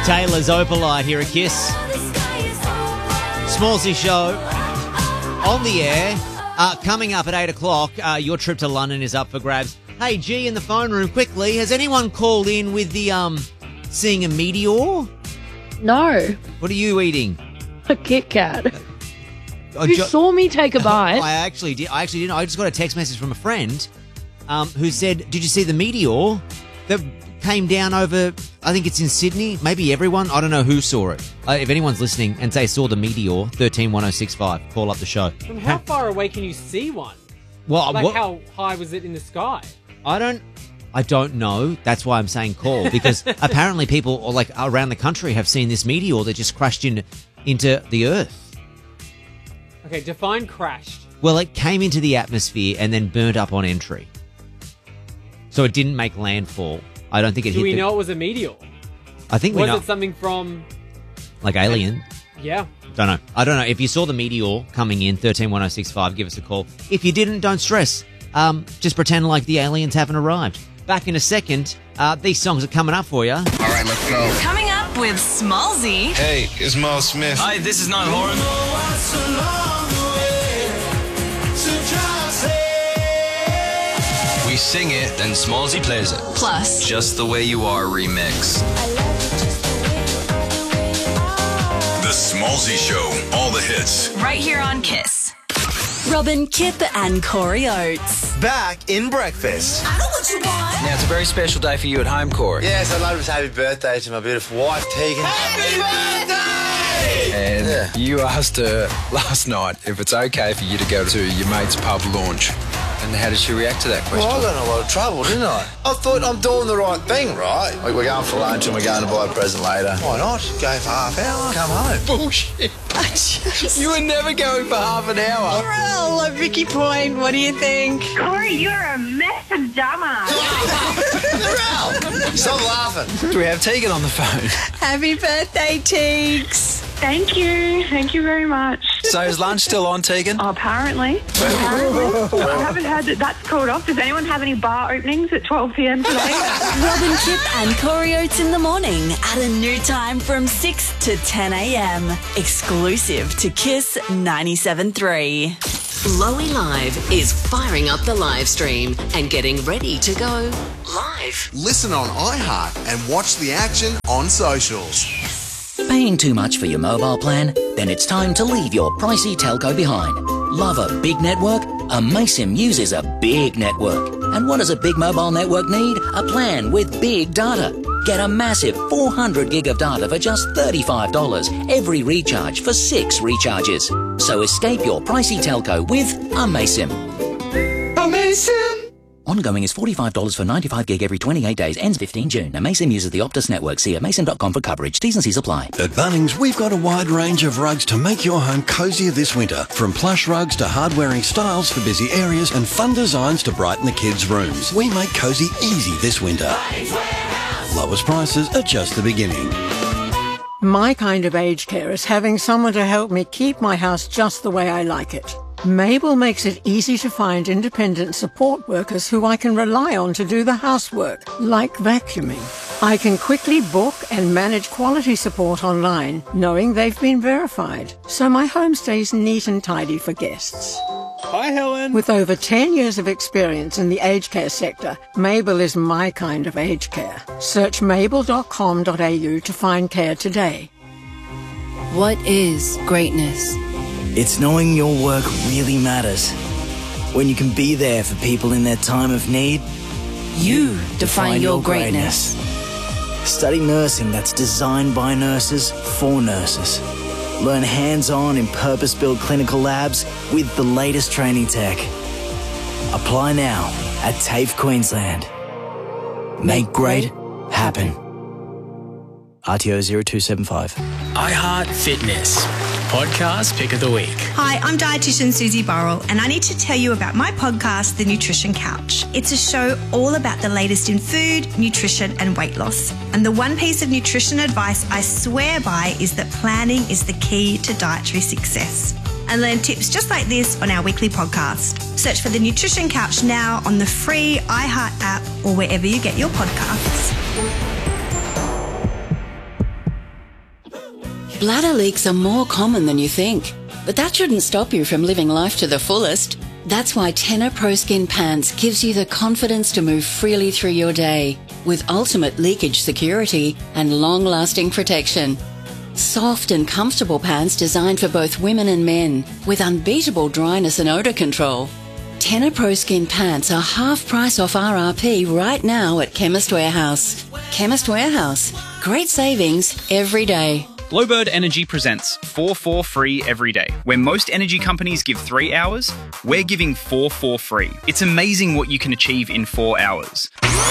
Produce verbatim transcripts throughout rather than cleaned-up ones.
Taylor's Opalite here at Kiss. Smallsy Show on the air. Uh, coming up at eight o'clock, uh, your trip to London is up for grabs. Hey, G, in the phone room, quickly, has anyone called in with the, um, seeing a meteor? No. What are you eating? A Kit Kat. Oh, you jo- saw me take a bite. I actually did. I actually didn't. I just got a text message from a friend um, who said, did you see the meteor that came down over, I think it's in Sydney, maybe everyone, I don't know who saw it. Uh, if anyone's listening and say saw the meteor, thirteen one oh six five, call up the show. From how far away can you see one? Well, Like what, how high was it in the sky? I don't I don't know. That's why I'm saying call, because apparently people or like around the country have seen this meteor that just crashed in, into the earth. Okay, define crashed. Well, it came into the atmosphere and then burnt up on entry. So it didn't make landfall. I don't think it Do hit we the, know it was a meteor? I think we Was know. it something from... Like Alien. Yeah. Don't know. I don't know. If you saw the meteor coming in, thirteen one oh six five, give us a call. If you didn't, don't stress. Um, just pretend like the aliens haven't arrived. Back in a second. Uh, these songs are coming up for you. All right, let's go. Coming up with Smallsy. Hey, it's Miles Smith. Hi, this is Niall Horan. We sing it, then Smallsy plays it. Plus, Just the Way You Are remix. The Smallsy Show. All the hits. right here on Kiss. Robin, Kip and Corey Oates. Back in breakfast. I know what you want. Now, it's a very special day for you at home, Corey. Yes, I'd love to say happy birthday to my beautiful wife, Tegan. Happy birthday! And Yeah. you asked her last night if it's okay for you to go to your mate's pub launch. And how did she react to that question? Well, I got in a lot of trouble, didn't I? I thought I'm doing the right thing, right? Like, we're going for lunch and we're going to buy a present later. Why not? Go for half hour, come home. Bullshit. You were never going for half an hour. Well, Vicky Point, what do you think? Corey, you're a massive dumbass. Stop laughing. Do we have Tegan on the phone? Happy birthday, Teags. Thank you. Thank you very much. So is lunch still on, Tegan? Oh, apparently. Apparently. I haven't heard that that's called off. Does anyone have any bar openings at twelve p.m. today? Robin, Kip and Corey Oates in the morning at a new time from six to ten a.m. Exclusive to Kiss ninety-seven point three. Lowy Live is firing up the live stream and getting ready to go live. Listen on iHeart and watch the action on socials. Paying too much for your mobile plan? Then it's time to leave your pricey telco behind. Love a big network? Amaysim uses a big network. And what does a big mobile network need? A plan with big data. Get a massive four hundred gig of data for just thirty-five dollars every recharge for six recharges. So escape your pricey telco with Amaysim. Amazing. Ongoing is forty-five dollars for ninety-five gig every twenty-eight days. Ends fifteenth June. Amaysim uses the Optus network. See amaysim dot com for coverage. T's and C's apply. At Bunnings, we've got a wide range of rugs to make your home cozier this winter. From plush rugs to hard-wearing styles for busy areas and fun designs to brighten the kids' rooms. We make cozy easy this winter. Lowest prices are just the beginning. My kind of aged care is having someone to help me keep my house just the way I like it. Mabel makes it easy to find independent support workers who I can rely on to do the housework, like vacuuming. I can quickly book and manage quality support online, knowing they've been verified, so my home stays neat and tidy for guests. Hi, Helen. With over ten years of experience in the aged care sector, Mabel is my kind of aged care. Search mabel dot com dot a u to find care today. What is greatness? It's knowing your work really matters. When you can be there for people in their time of need. You define, define your greatness. greatness. Study nursing that's designed by nurses for nurses. Learn hands-on in purpose-built clinical labs with the latest training tech. Apply now at TAFE Queensland. Make great happen. R T O zero two seven five. iHeart Fitness. Podcast Pick of the Week. Hi, I'm dietitian Susie Burrell, and I need to tell you about my podcast, The Nutrition Couch. It's a show all about the latest in food, nutrition, and weight loss. And the one piece of nutrition advice I swear by is that planning is the key to dietary success. And learn tips just like this on our weekly podcast. Search for The Nutrition Couch now on the free iHeart app or wherever you get your podcasts. Bladder leaks are more common than you think, but that shouldn't stop you from living life to the fullest. That's why Tena Pro Skin Pants gives you the confidence to move freely through your day with ultimate leakage security and long-lasting protection. Soft and comfortable pants designed for both women and men with unbeatable dryness and odour control. Tena Pro Skin Pants are half price off R R P right now at Chemist Warehouse. Chemist Warehouse. Great savings every day. Glowbird Energy presents four four free every day. Where most energy companies give three hours, we're giving four four free. It's amazing what you can achieve in four hours.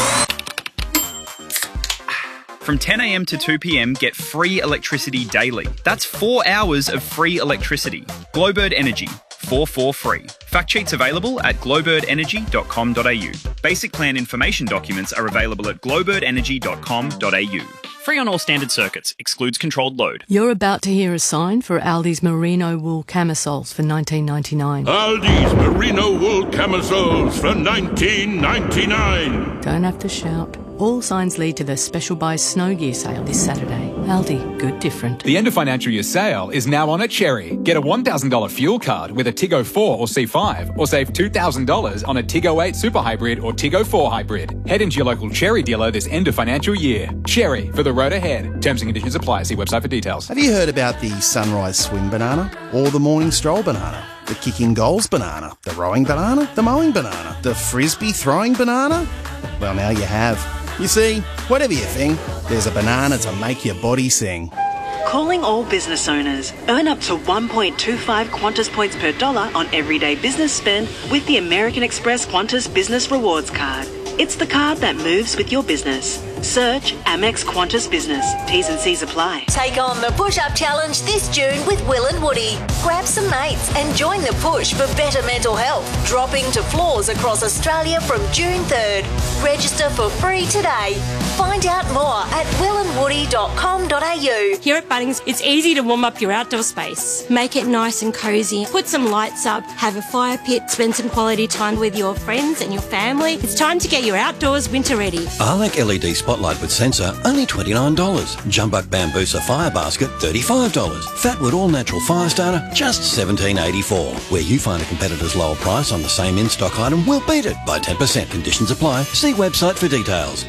From ten a.m. to two p.m, get free electricity daily. That's four hours of free electricity. Glowbird Energy, four four free. Fact sheets available at glowbird energy dot com dot a u. Basic plan information documents are available at glowbird energy dot com dot a u. Free on all standard circuits. Excludes controlled load. You're about to hear a sign for Aldi's merino wool camisoles for nineteen ninety-nine. Aldi's merino wool camisoles for nineteen ninety-nine. Don't have to shout. All signs lead to the Special Buy Snow Gear sale this Saturday. Aldi, good different. The end of financial year sale is now on at Cherry. Get a one thousand dollars fuel card with a Tiggo four or C five, or save two thousand dollars on a Tiggo eight Super Hybrid or Tiggo four Hybrid. Head into your local Cherry dealer this end of financial year. Cherry, for the road ahead. Terms and conditions apply. See website for details. Have you heard about the sunrise swim banana? Or the morning stroll banana? The kicking goals banana? The rowing banana? The mowing banana? The frisbee throwing banana? Well, now you have. You see, whatever you think, there's a banana to make your body sing. Calling all business owners. Earn up to one point two five Qantas points per dollar on everyday business spend with the American Express Qantas Business Rewards Card. It's the card that moves with your business. Search Amex Qantas Business. T's and C's apply. Take on the push-up challenge this June with Will and Woody. Grab some mates and join the push for better mental health. Dropping to floors across Australia from June third. Register for free today. Find out more at will and woody dot com dot a u. Here at Bunnings, it's easy to warm up your outdoor space. Make it nice and cosy. Put some lights up, have a fire pit, spend some quality time with your friends and your family. It's time to get your outdoors winter ready. Arlac L E D Spotlight with sensor, only twenty-nine dollars. Jumbuck Bambusa Fire Basket, thirty-five dollars. Fatwood All Natural Fire Starter, just seventeen eighty-four. Where you find a competitor's lower price on the same in-stock item, we'll beat it by ten percent. Conditions apply. See website for details.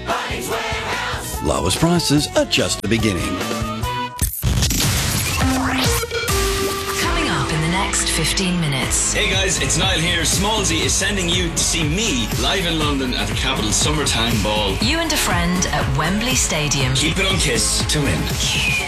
Lowest prices are just the beginning. Coming up in the next fifteen minutes. Hey guys, it's Niall here. Smallsy is sending you to see me live in London at the Capital Summertime Ball. You and a friend at Wembley Stadium. Keep it on Kiss to win.